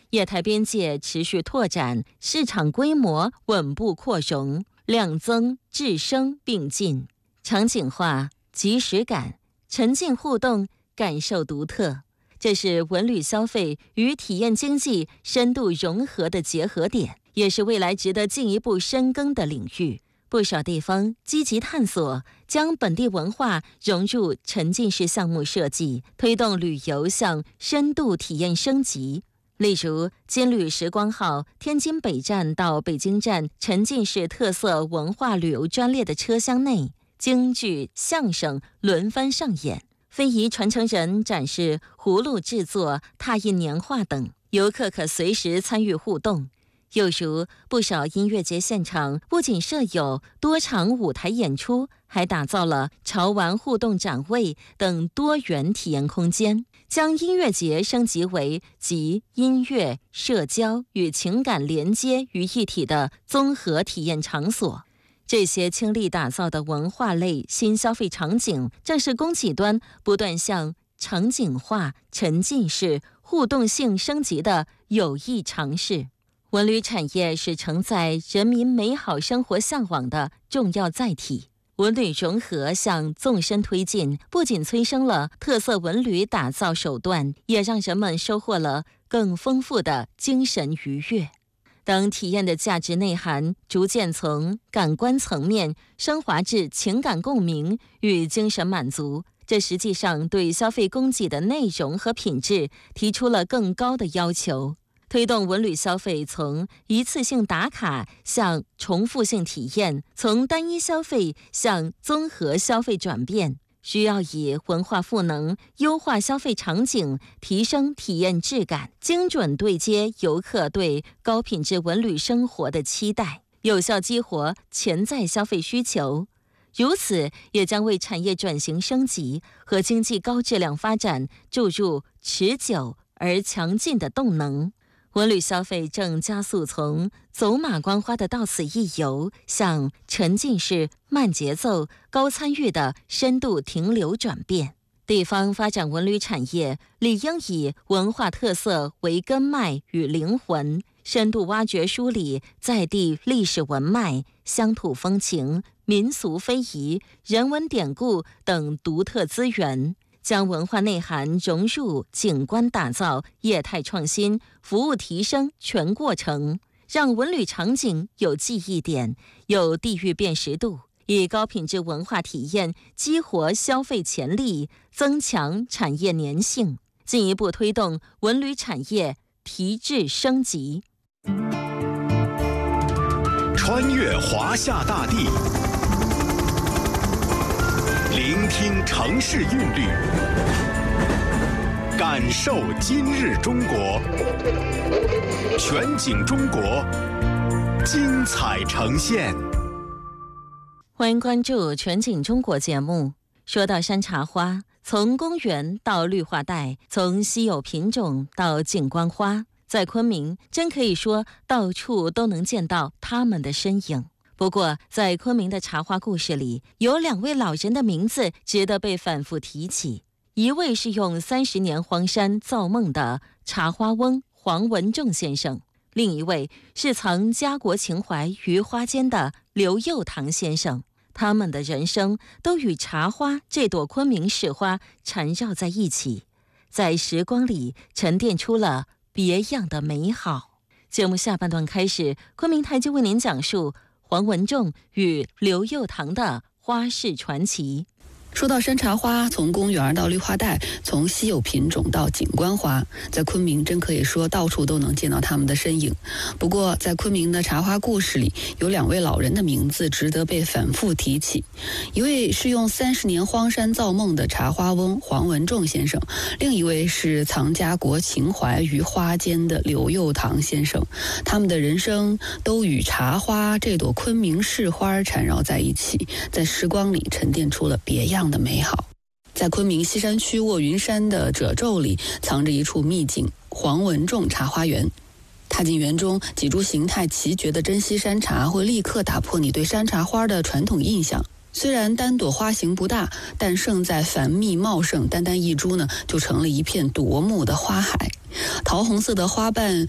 业态边界持续拓展，市场规模稳步扩容，量增质升并进，场景化、即时感、沉浸互动，感受独特。这是文旅消费与体验经济深度融合的结合点，也是未来值得进一步深耕的领域。不少地方积极探索，将本地文化融入沉浸式项目设计，推动旅游向深度体验升级。例如，金旅时光号天津北站到北京站沉浸式特色文化旅游专列的车厢内，京剧、相声轮番上演，非遗传承人展示葫芦制作、拓印年画等，游客可随时参与互动。又如不少音乐节现场不仅设有多场舞台演出，还打造了潮玩互动展位等多元体验空间，将音乐节升级为集音乐、社交与情感连接于一体的综合体验场所。这些倾力打造的文化类新消费场景，正是供给端不断向场景化、沉浸式、互动性升级的有益尝试。文旅产业是承载人民美好生活向往的重要载体。文旅融合向纵深推进，不仅催生了特色文旅打造手段，也让人们收获了更丰富的精神愉悦。当体验的价值内涵逐渐从感官层面升华至情感共鸣与精神满足，这实际上对消费供给的内容和品质提出了更高的要求。推动文旅消费从一次性打卡向重复性体验，从单一消费向综合消费转变，需要以文化赋能优化消费场景，提升体验质感，精准对接游客对高品质文旅生活的期待，有效激活潜在消费需求。如此也将为产业转型升级和经济高质量发展注入持久而强劲的动能。文旅消费正加速从走马观花的到此一游，向沉浸式、慢节奏、高参与的深度停留转变。地方发展文旅产业理应以文化特色为根脉与灵魂，深度挖掘梳理在地历史文脉、乡土风情、民俗非遗、人文典故等独特资源，将文化内涵融入景观打造、业态创新、服务提升全过程，让文旅场景有记忆点、有地域辨识度，以高品质文化体验激活消费潜力，增强产业粘性，进一步推动文旅产业提质升级。 穿越华夏大地，聆听城市韵律，感受今日中国，全景中国，精彩呈现。 欢迎关注全景中国节目。说到山茶花，从公园到绿化带，从稀有品种到景观花，在昆明真可以说到处都能见到它们的身影。不过在昆明的茶花故事里，有2位老人的名字值得被反复提起。一位是用30年荒山造梦的茶花翁黄文仲先生，另一位是藏家国情怀于花间的刘佑堂先生。他们的人生都与茶花这朵昆明市花缠绕在一起，在时光里沉淀出了别样的美好。节目下半段开始，昆明台就为您讲述黄文仲与刘佑堂的花市传奇。 说到山茶花，从公园到绿化带，从稀有品种到景观花，在昆明真可以说到处都能见到它们的身影。不过在昆明的茶花故事里，有2位老人的名字值得被反复提起。一位是用30年荒山造梦的茶花翁黄文仲先生，另一位是藏家国情怀于花间的刘佑堂先生。他们的人生都与茶花这朵昆明市花缠绕在一起，在时光里沉淀出了别样的美好。在昆明西山区卧云山的褶皱里，藏着一处秘境——黄文仲茶花园。踏进园中，几株形态奇绝的珍稀山茶会立刻打破你对山茶花的传统印象。虽然单朵花型不大，但胜在繁密茂盛，单单一株呢，就成了一片夺目的花海。桃红色的花瓣